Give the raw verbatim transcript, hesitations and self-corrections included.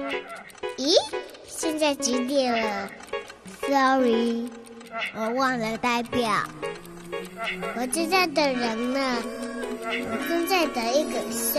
咦，现在几点了 ？Sorry， 我忘了代表。我正在等人呢，我正在等一个